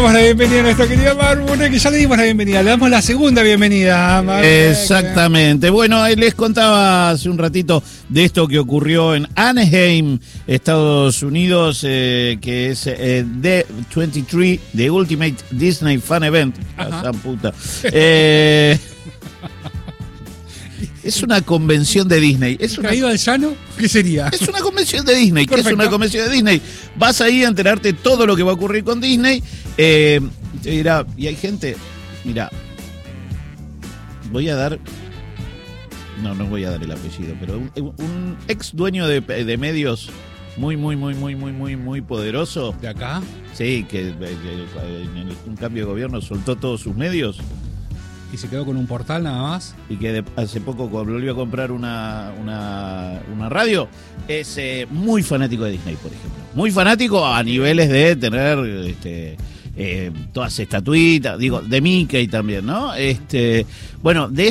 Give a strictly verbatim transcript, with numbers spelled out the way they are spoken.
damos la bienvenida a nuestra querida Marmune, que ya le dimos la bienvenida, le damos la segunda bienvenida a Marmune. Exactamente. Bueno, ahí les contaba hace un ratito de esto que ocurrió en Anaheim, Estados Unidos, eh, que es eh, D veintitrés, The Ultimate Disney Fan Event. La san puta. Eh... Es una convención de Disney. Es una... ¿Caído al llano? ¿Qué sería? Es una convención de Disney. ¿Qué Perfecto. es una convención de Disney? Vas ahí a enterarte todo lo que va a ocurrir con Disney. Eh, te dirá, y hay gente... Mira, voy a dar... No, no voy a dar el apellido, pero un, un ex dueño de, de medios muy, muy, muy, muy, muy, muy, muy poderoso. ¿De acá? Sí, que, que en un cambio de gobierno soltó todos sus medios. ¿Y se quedó con un portal nada más? Y que de, hace poco volvió a comprar una, una, una radio, es eh, muy fanático de Disney, por ejemplo. Muy fanático a niveles de tener este, eh, todas estatuitas, digo, de Mickey también, ¿no? Este, bueno, de